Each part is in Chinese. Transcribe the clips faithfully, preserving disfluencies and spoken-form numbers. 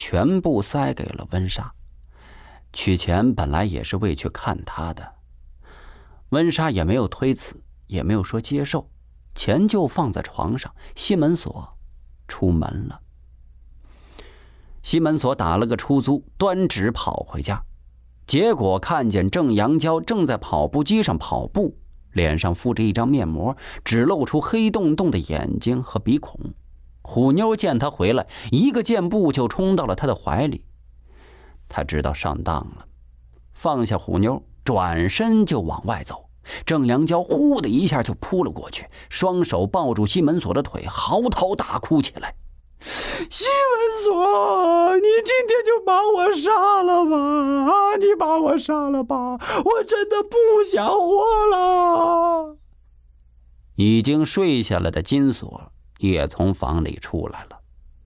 全部塞给了温莎。取钱本来也是为去看他的，温莎也没有推辞，也没有说接受，钱就放在床上，西门锁出门了。西门锁打了个出租，端直跑回家，结果看见郑阳娇正在跑步机上跑步，脸上敷着一张面膜，只露出黑洞洞的眼睛和鼻孔。虎妞见他回来，一个箭步就冲到了他的怀里。他知道上当了，放下虎妞，转身就往外走。郑阳娇呼的一下就扑了过去，双手抱住西门锁的腿，嚎啕大哭起来。 西门锁，你今天就把我杀了吧！你把我杀了吧！我真的不想活了。 已经睡下了的金锁也从房里出来了。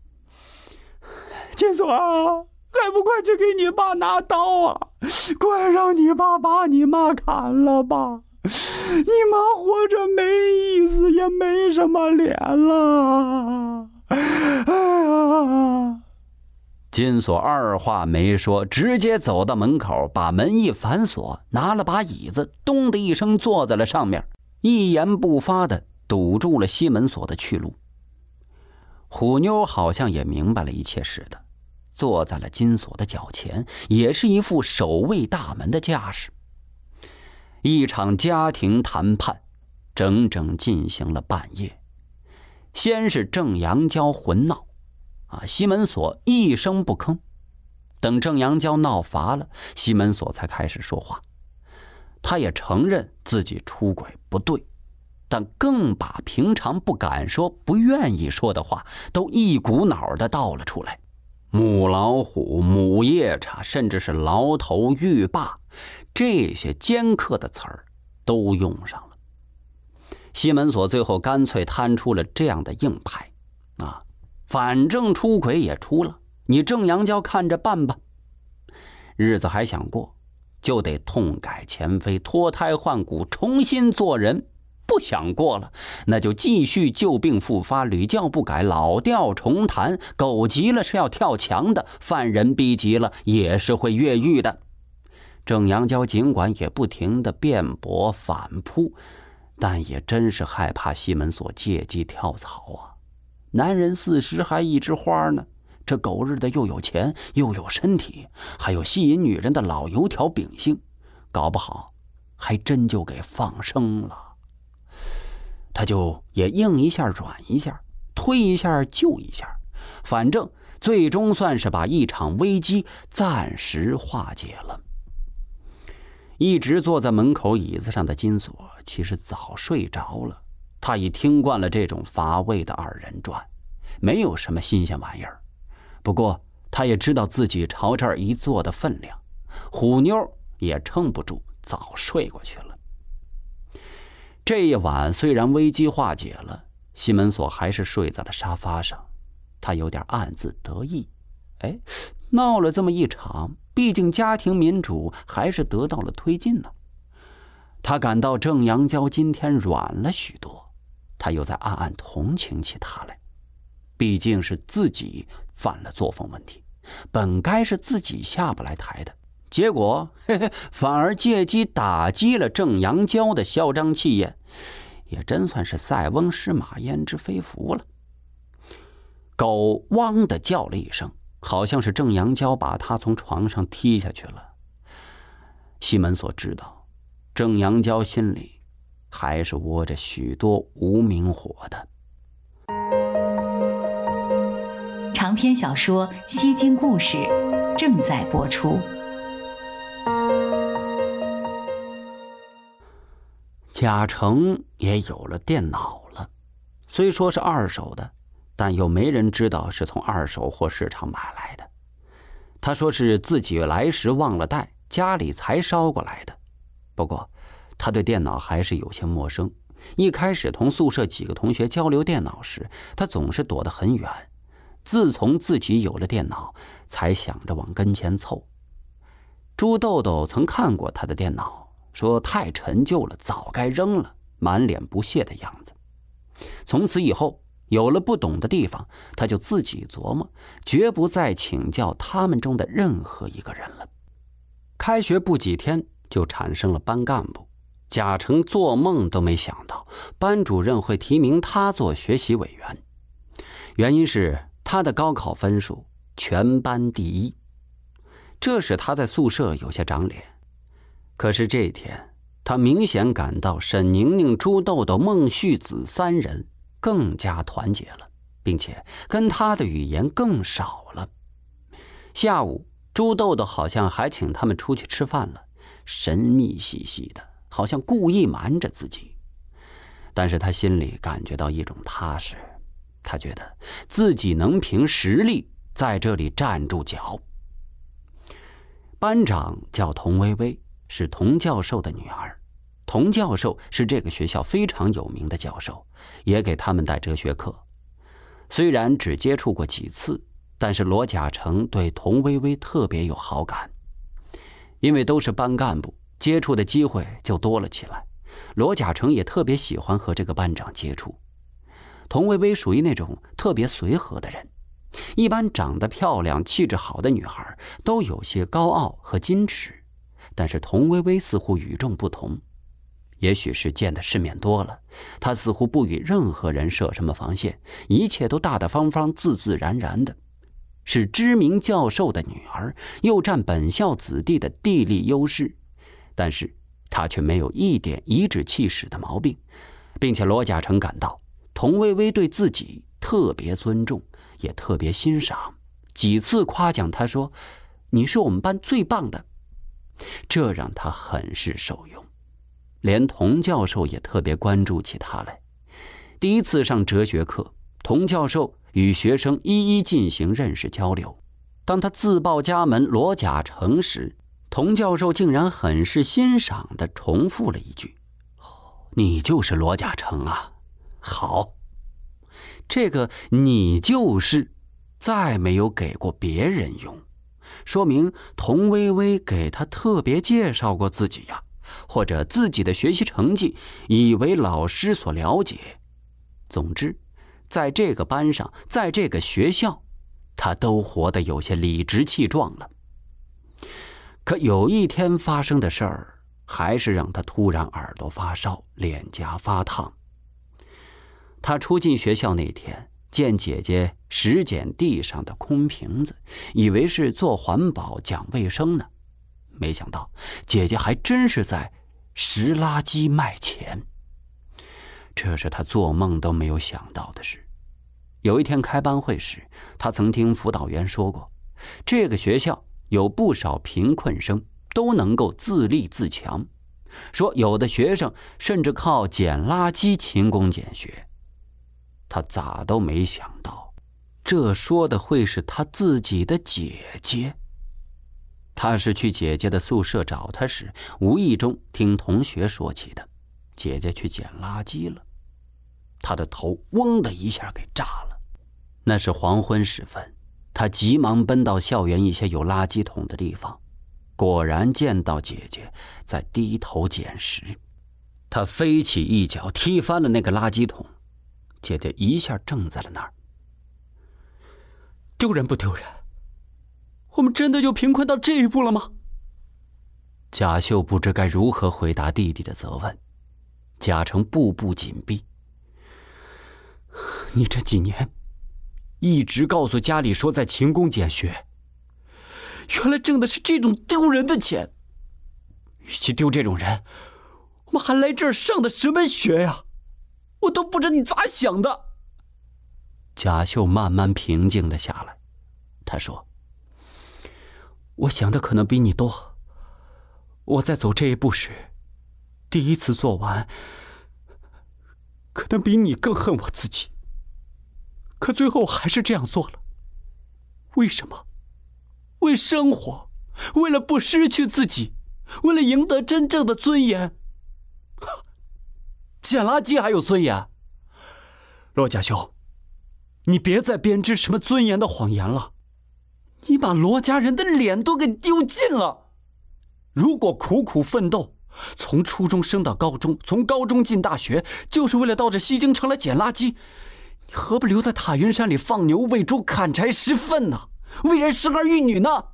金锁，还不快去给你爸拿刀啊！快让你爸把你妈砍了吧！你妈活着没意思，也没什么脸了。哎呀！ 金锁二话没说，直接走到门口，把门一反锁，拿了把椅子，咚的一声坐在了上面，一言不发的堵住了西门锁的去路。虎妞好像也明白了一切似的，坐在了金锁的脚前，也是一副守卫大门的架势。一场家庭谈判整整进行了半夜。先是郑阳娇混闹，啊，西门锁一声不吭。等郑阳娇闹乏了，西门锁才开始说话。他也承认自己出轨不对，但更把平常不敢说、不愿意说的话，都一股脑的倒了出来。母老虎、母夜叉，甚至是牢头、狱霸，这些尖刻的词儿都用上了。西门锁最后干脆摊出了这样的硬牌，啊，反正出轨也出了，你郑阳娇看着办吧。日子还想过，就得痛改前非，脱胎换骨，重新做人。不想过了，那就继续旧病复发，屡教不改，老调重弹。狗急了是要跳墙的，犯人逼急了也是会越狱的。郑阳娇尽管也不停地辩驳反扑，但也真是害怕西门锁借机跳槽啊！男人四十还一枝花呢，这狗日的又有钱又有身体，还有吸引女人的老油条秉性，搞不好还真就给放生了。他就也硬一下软一下，推一下就一下，反正最终算是把一场危机暂时化解了。一直坐在门口椅子上的金锁其实早睡着了，他已听惯了这种乏味的二人转，没有什么新鲜玩意儿。不过他也知道自己朝这儿一坐的分量，虎妞也撑不住，早睡过去了。这一晚虽然危机化解了，西门锁还是睡在了沙发上，他有点暗自得意。哎，闹了这么一场，毕竟家庭民主还是得到了推进呢。他感到郑阳娇今天软了许多，他又在暗暗同情起他来。毕竟是自己犯了作风问题，本该是自己下不来台的，结果嘿嘿，反而借机打击了郑阳娇的嚣张气焰，也真算是塞翁失马焉知非福了。狗汪的叫了一声，好像是郑阳娇把他从床上踢下去了。西门锁知道，郑阳娇心里还是窝着许多无名火的。 长篇小说《西京故事》正在播出。 贾成也有了电脑了，虽说是二手的，但又没人知道是从二手货市场买来的。他说是自己来时忘了带，家里才捎过来的。不过他对电脑还是有些陌生，一开始同宿舍几个同学交流电脑时，他总是躲得很远。自从自己有了电脑，才想着往跟前凑。朱豆豆曾看过他的电脑，说太陈旧了，早该扔了，满脸不屑的样子。从此以后， 有了不懂的地方，他就自己琢磨，绝不再请教他们中的任何一个人了。开学不几天，就产生了班干部。贾成做梦都没想到，班主任会提名他做学习委员，原因是他的高考分数全班第一，这使他在宿舍有些长脸。可是这天，他明显感到沈宁宁、朱豆豆、孟旭子三人更加团结了，并且跟他的语言更少了。下午，朱豆豆好像还请他们出去吃饭了，神秘兮兮的，好像故意瞒着自己。但是他心里感觉到一种踏实，他觉得自己能凭实力在这里站住脚。班长叫童薇薇，是童教授的女儿。童教授是这个学校非常有名的教授，也给他们带哲学课。虽然只接触过几次，但是罗贾成对童薇薇特别有好感。因为都是班干部，接触的机会就多了起来。罗贾成也特别喜欢和这个班长接触。童薇薇属于那种特别随和的人，一般长得漂亮、气质好的女孩都有些高傲和矜持，但是童薇薇似乎与众不同。也许是见的世面多了，她似乎不与任何人设什么防线，一切都大大方方、自自然然的。是知名教授的女儿，又占本校子弟的地利优势，但是她却没有一点颐指气使的毛病，并且罗贾成感到童薇薇对自己特别尊重，也特别欣赏，几次夸奖她说：“你是我们班最棒的。”这让她很是受用。连童教授也特别关注起他来。第一次上哲学课，童教授与学生一一进行认识交流。当他自报家门罗贾成时，童教授竟然很是欣赏地重复了一句：“你就是罗贾成啊，好。”这个你就是再没有给过别人用，说明童薇薇给他特别介绍过自己呀，或者自己的学习成绩已为老师所了解。总之，在这个班上，在这个学校，他都活得有些理直气壮了。可有一天发生的事儿，还是让他突然耳朵发烧，脸颊发烫。他初进学校那天，见姐姐拾捡地上的空瓶子，以为是做环保讲卫生呢，没想到姐姐还真是在拾垃圾卖钱。这是他做梦都没有想到的事。有一天开班会时，他曾听辅导员说过，这个学校有不少贫困生都能够自立自强，说有的学生甚至靠捡垃圾勤工俭学。他咋都没想到，这说的会是他自己的姐姐。他是去姐姐的宿舍找她时，无意中听同学说起的，姐姐去捡垃圾了。他的头嗡的一下给炸了。那是黄昏时分，他急忙奔到校园一些有垃圾桶的地方，果然见到姐姐在低头捡拾。他飞起一脚踢翻了那个垃圾桶，姐姐一下怔在了那儿。丢人不丢人？我们真的就贫困到这一步了吗？贾秀不知该如何回答弟弟的责问。贾成步步紧逼。你这几年一直告诉家里说在勤工俭学，原来挣的是这种丢人的钱。与其丢这种人，我们还来这儿上的什么学呀？我都不知你咋想的。贾秀慢慢平静了下来，他说：“我想的可能比你多。我在走这一步时，第一次做完，可能比你更恨我自己。可最后还是这样做了。为什么？为生活，为了不失去自己，为了赢得真正的尊严。捡垃圾还有尊严？罗家兄，你别再编织什么尊严的谎言了。你把罗家人的脸都给丢尽了。如果苦苦奋斗，从初中升到高中，从高中进大学，就是为了到这西京城来捡垃圾， 你何不留在塔云山里放牛喂猪砍柴施粪呢？为人生儿育女呢？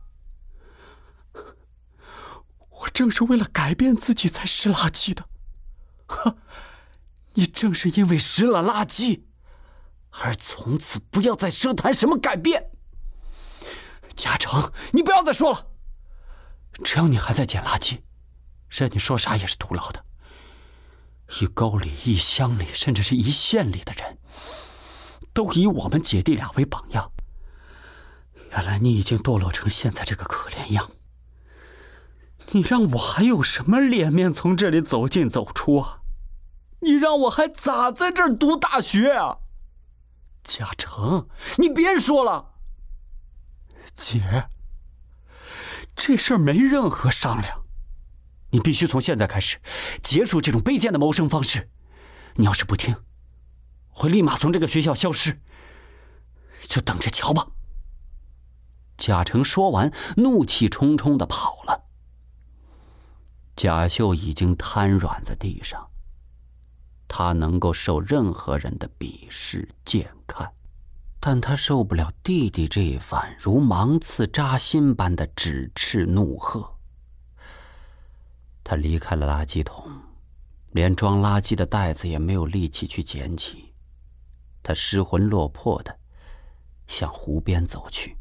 我正是为了改变自己才拾垃圾的。呵， 你正是因为拾了垃圾，而从此不要再奢谈什么改变。 嘉诚，你不要再说了。只要你还在捡垃圾，任你说啥也是徒劳的。一沟里、一乡里，甚至是一县里的人，都以我们姐弟俩为榜样。原来你已经堕落成现在这个可怜样，你让我还有什么脸面从这里走进走出啊？你让我还咋在这儿读大学啊？嘉诚，你别说了。姐，这事儿没任何商量，你必须从现在开始结束这种卑贱的谋生方式。你要是不听，我会立马从这个学校消失，就等着瞧吧。 贾成说完，怒气冲冲地跑了。贾秀已经瘫软在地上，他能够受任何人的鄙视践看，但他受不了弟弟这一番如芒刺扎心般的指斥怒喝。他离开了垃圾桶，连装垃圾的袋子也没有力气去捡起。他失魂落魄地向湖边走去。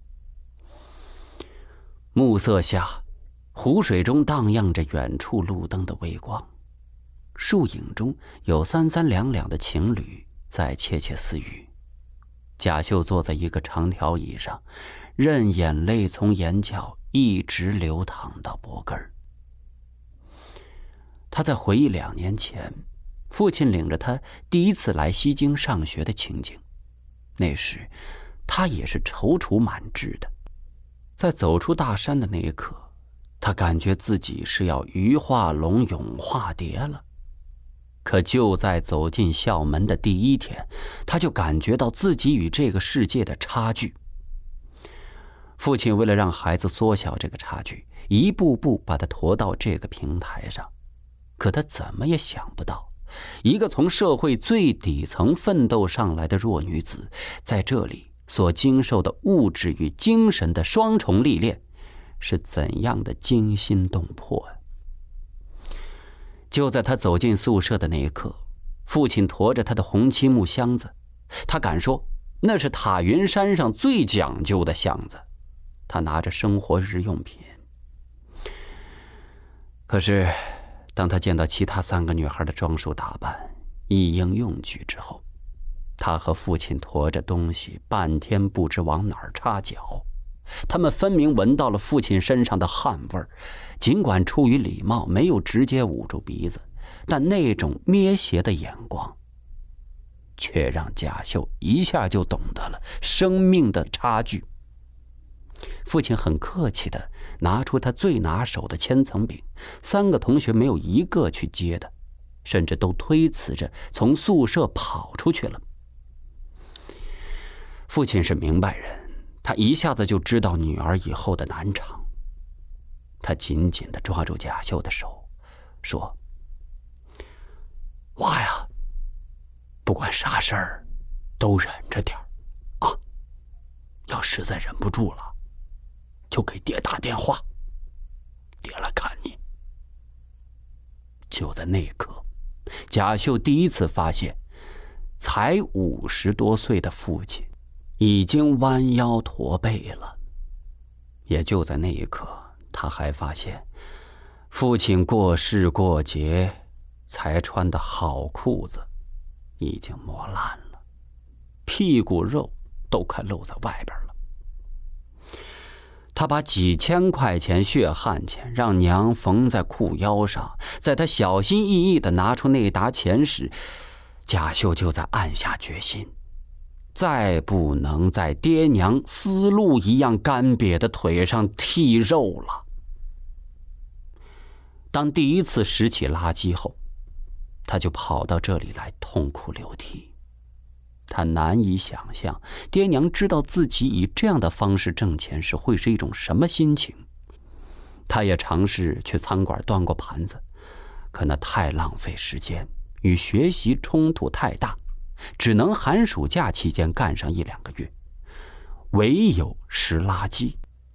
暮色下，湖水中荡漾着远处路灯的微光，树影中有三三两两的情侣在窃窃私语。贾秀坐在一个长条椅上，任眼泪从眼角一直流淌到脖根儿。他在回忆两年前父亲领着他第一次来西京上学的情景。那时他也是踌躇满志的。在走出大山的那一刻，他感觉自己是要鱼化龙永化蝶了。可就在走进校门的第一天，他就感觉到自己与这个世界的差距。父亲为了让孩子缩小这个差距，一步步把他驮到这个平台上。可他怎么也想不到，一个从社会最底层奋斗上来的弱女子，在这里所经受的物质与精神的双重历练，是怎样的惊心动魄啊！就在他走进宿舍的那一刻，父亲驮着他的红漆木箱子，他敢说那是塔云山上最讲究的箱子。他拿着生活日用品。可是当他见到其他三个女孩的装束打扮、一应用具之后，他和父亲驮着东西半天不知往哪儿插脚。他们分明闻到了父亲身上的汗味儿，尽管出于礼貌没有直接捂住鼻子，但那种蔑视的眼光却让贾秀一下就懂得了生命的差距。父亲很客气地拿出他最拿手的千层饼，三个同学没有一个去接的，甚至都推辞着从宿舍跑出去了。父亲是明白人，他一下子就知道女儿以后的难产。他紧紧地抓住贾秀的手，说：“娃呀，不管啥事儿都忍着点啊，要实在忍不住了，就给爹打电话，爹来看你。”就在那一刻，贾秀第一次发现，才五十多岁的父亲已经弯腰驼背了。也就在那一刻，他还发现，父亲过世过节才穿的好裤子已经磨烂了，屁股肉都快露在外边了。他把几千块钱血汗钱让娘缝在裤腰上，在他小心翼翼地拿出那沓钱时，贾秀就在暗下决心，再不能在爹娘丝路一样干瘪的腿上剔肉了。当第一次拾起垃圾后，他就跑到这里来痛哭流涕。他难以想象爹娘知道自己以这样的方式挣钱时会是一种什么心情。他也尝试去餐馆端过盘子，可那太浪费时间，与学习冲突太大。 只能寒暑假期间干上一两个月，唯有拾垃圾。